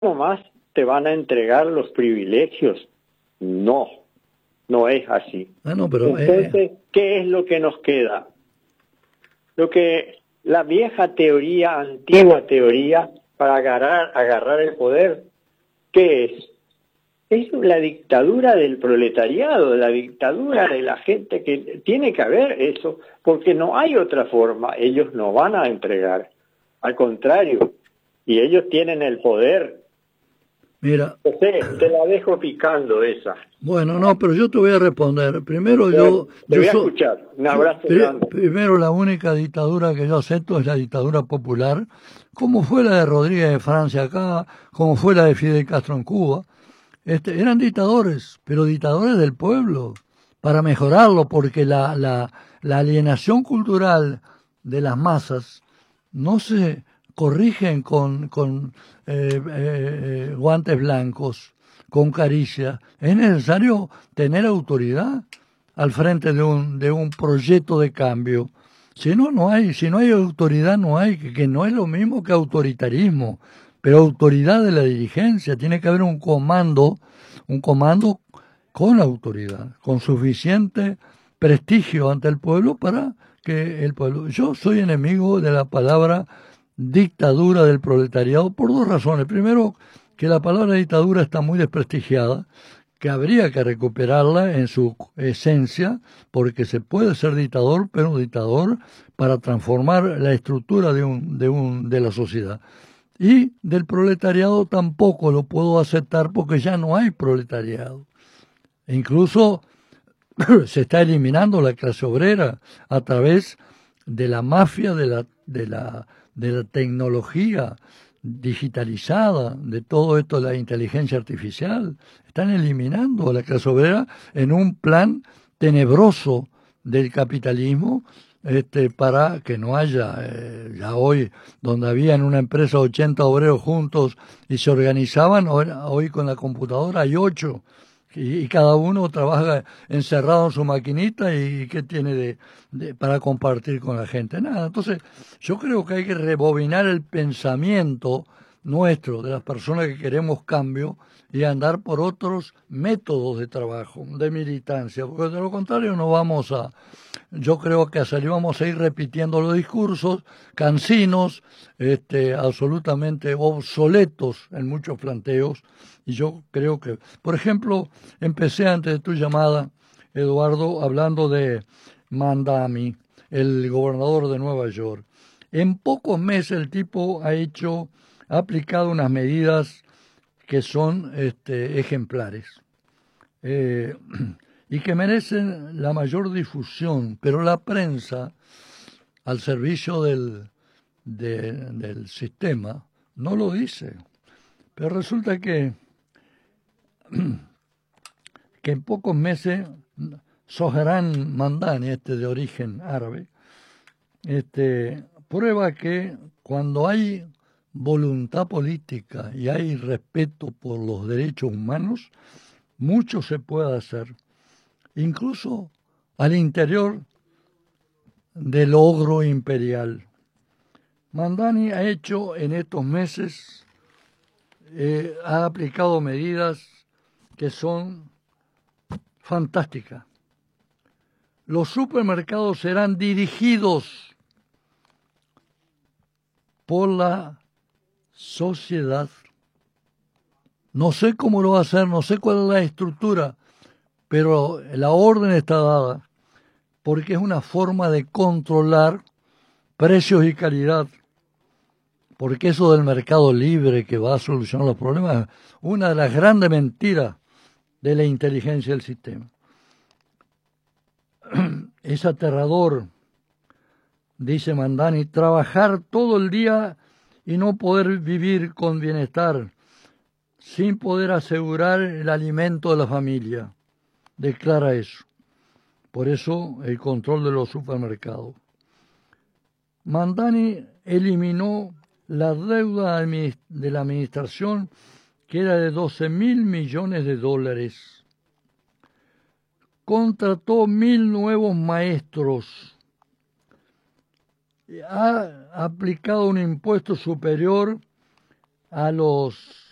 nomás te van a entregar los privilegios. No, no es así. No, pero Entonces, ¿qué es lo que nos queda? Lo que la vieja teoría, antigua teoría, para agarrar el poder, ¿qué es? Es la dictadura del proletariado, la dictadura de la gente, que tiene que haber eso, porque no hay otra forma. Ellos no van a entregar, al contrario, y ellos tienen el poder. mira, José, te la dejo picando esa. bueno, no, pero yo te voy a responder. Primero Bueno, te voy a escuchar. Un abrazo grande. primero la única dictadura que yo acepto es la dictadura popular, como fue la de Rodríguez de Francia acá, como fue la de Fidel Castro en Cuba. Eran dictadores, pero dictadores del pueblo, para mejorarlo, porque la alienación cultural de las masas no se corrigen con guantes blancos, con caricia. Es necesario tener autoridad al frente de un proyecto de cambio. Si no, no hay. Si no hay autoridad, no hay. Que no es lo mismo que autoritarismo. Pero autoridad de la dirigencia. Tiene que haber un comando con autoridad, con suficiente prestigio ante el pueblo para que el pueblo... Yo soy enemigo de la palabra dictadura del proletariado por dos razones. Primero, que la palabra dictadura está muy desprestigiada, que habría que recuperarla en su esencia, porque se puede ser dictador, pero dictador para transformar la estructura de la sociedad. Y del proletariado tampoco lo puedo aceptar porque ya no hay proletariado. E incluso se está eliminando la clase obrera a través de la mafia de la tecnología digitalizada, de todo esto de la inteligencia artificial. Están eliminando a la clase obrera en un plan tenebroso del capitalismo, para que no haya, ya hoy, donde había en una empresa 80 obreros juntos y se organizaban, hoy con la computadora hay 8 y cada uno trabaja encerrado en su maquinita y qué tiene para compartir con la gente. Nada. Entonces, yo creo que hay que rebobinar el pensamiento nuestro, de las personas que queremos cambio, y andar por otros métodos de trabajo, de militancia, porque de lo contrario no vamos a... Yo creo que vamos a ir repitiendo los discursos cansinos, absolutamente obsoletos en muchos planteos, y yo creo que, por ejemplo, empecé antes de tu llamada, Eduardo, hablando de Mandami, el gobernador de Nueva York. En pocos meses el tipo ha aplicado unas medidas que son ejemplares, eh, y que merecen la mayor difusión, pero la prensa, al servicio del sistema, no lo dice. Pero resulta que en pocos meses Sohran Mamdani, de origen árabe, prueba que cuando hay voluntad política y hay respeto por los derechos humanos, mucho se puede hacer, incluso al interior del ogro imperial. Mamdani ha hecho en estos meses, ha aplicado medidas que son fantásticas. Los supermercados serán dirigidos por la sociedad. No sé cómo lo va a hacer, no sé cuál es la estructura, pero la orden está dada, porque es una forma de controlar precios y calidad. Porque eso del mercado libre que va a solucionar los problemas es una de las grandes mentiras de la inteligencia del sistema. Es aterrador, dice Mamdani, trabajar todo el día y no poder vivir con bienestar, sin poder asegurar el alimento de la familia. Declara eso. Por eso el control de los supermercados. Mamdani eliminó la deuda de la administración, que era de 12.000 millones de dólares. Contrató 1.000 nuevos maestros. Ha aplicado un impuesto superior a los